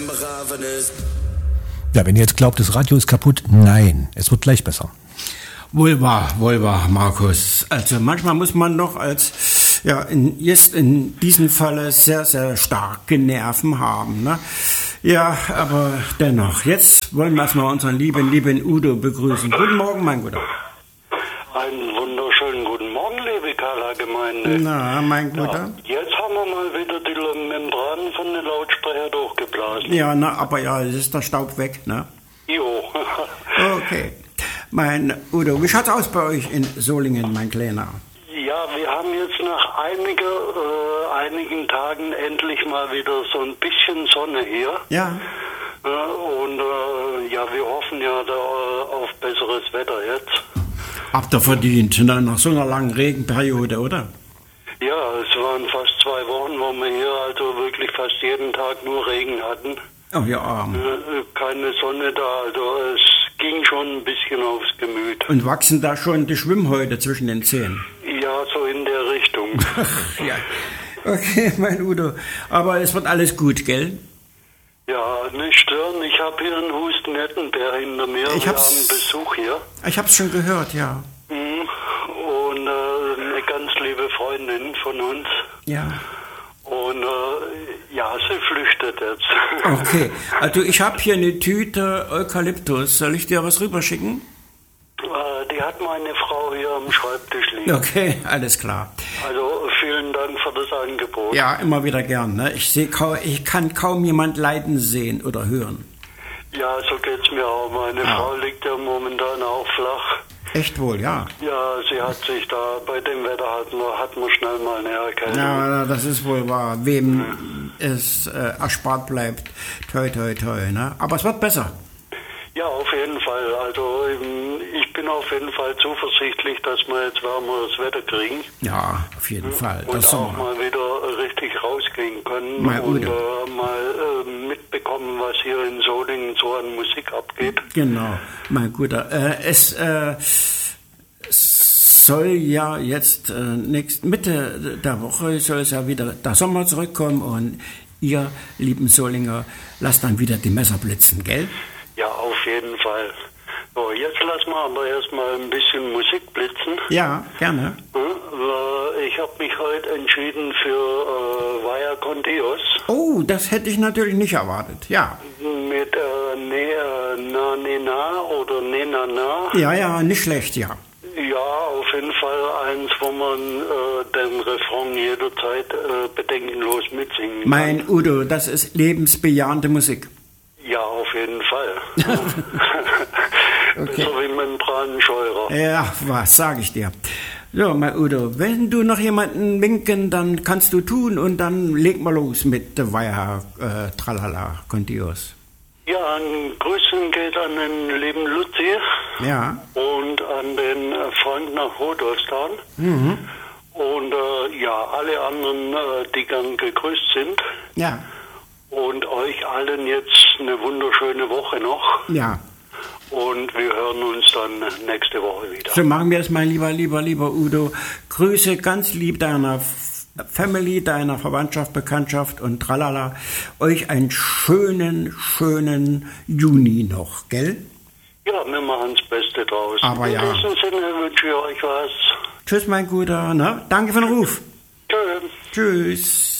Ja, wenn ihr jetzt glaubt, das Radio ist kaputt, nein, es wird gleich besser. Wohl wahr, Markus. Also manchmal muss man noch jetzt in diesem Falle sehr, sehr starke Nerven haben, ne? Ja, aber dennoch, jetzt wollen wir erstmal unseren lieben Udo begrüßen. Guten Morgen, mein Guter. Einen wunderschönen guten Morgen, liebe Kala-Gemeinde. Na, mein Guter. Ja, jetzt haben wir mal wieder die Membranen von den Lautsprecher durchgeblasen. Ja, aber es ist der Staub weg, ne? Jo. Okay. Mein Udo, wie schaut's aus bei euch in Solingen, mein Kleiner? Ja, wir haben jetzt nach einigen Tagen endlich mal wieder so ein bisschen Sonne hier. Ja. Und wir hoffen ja da auf besseres Wetter jetzt. Habt ihr verdient, ne? Nach so einer langen Regenperiode, oder? Ja, es waren fast 2 Wochen, wo wir hier also wirklich fast jeden Tag nur Regen hatten. Oh ja. Keine Sonne da, also es ging schon ein bisschen aufs Gemüt. Und wachsen da schon die Schwimmhäute zwischen den Zähnen? Ja, so in der Richtung. Ja. Okay, mein Udo. Aber es wird alles gut, gell? Ja, nicht stören. Ich habe hier einen Hustenettenbär hinter mir. Wir haben Besuch hier. Ich hab's schon gehört, ja. Und eine ganz liebe Freundin von uns. Ja. Und sie flüchtet jetzt. Okay, also ich habe hier eine Tüte Eukalyptus. Soll ich dir was rüberschicken? Die hat meine Frau hier am Schreibtisch liegen. Okay, alles klar. Also vielen Dank für das Angebot. Ja, immer wieder gern. Ne? Ich kann kaum jemand leiden sehen oder hören. Ja, so geht's mir auch. Meine Frau liegt ja momentan auch flach. Echt wohl, ja. Ja, sie hat sich da, bei dem Wetter hat man schnell mal eine Erkältung. Ja, das ist wohl wahr. Wem es erspart bleibt, toi, toi, toi. Ne? Aber es wird besser. Ja, auf jeden Fall. Also ich bin auf jeden Fall zuversichtlich, dass wir jetzt wärmeres Wetter kriegen. Ja, auf jeden Fall. Und das auch mal wieder richtig rausgehen können und mal mitbekommen, was hier in Solingen so an Musik abgeht. Genau, mein Guter. Es soll ja jetzt Mitte der Woche soll es ja wieder der Sommer zurückkommen und ihr, lieben Solinger, lasst dann wieder die Messer blitzen, gell? Ja, auf jeden Fall. So, jetzt lassen wir aber erstmal ein bisschen Musik blitzen. Ja, gerne. Ich habe mich heute entschieden für Vaya con Dios. Oh, das hätte ich natürlich nicht erwartet, ja. Mit Na Ne Na oder Ne Na Na. Ja, nicht schlecht, ja. Ja, auf jeden Fall eins, wo man den Refrain jederzeit bedenkenlos mitsingen kann. Mein Udo, das ist lebensbejahende Musik. Ja, auf jeden Fall. Okay. Besser wie Membranenscheurer. Ja, was sage ich dir. So, mein Udo, wenn du noch jemanden winken, dann kannst du tun und dann leg mal los mit Vaya Tralala con Dios. Ja, ein Grüßen geht an den lieben Luzi. Ja. Und an den Freund nach Rudolfsthal. Und alle anderen, die gern gegrüßt sind. Ja. Und euch allen jetzt eine wunderschöne Woche noch. Ja. Und wir hören uns dann nächste Woche wieder. So machen wir es, mein lieber Udo. Grüße ganz lieb deiner Family, deiner Verwandtschaft, Bekanntschaft und tralala. Euch einen schönen Juni noch, gell? Ja, wir machen das Beste draus. Aber in ja. diesem Sinne wünsche ich euch was. Tschüss, mein Guter. Ne? Danke für den Ruf. Tschö. Tschüss.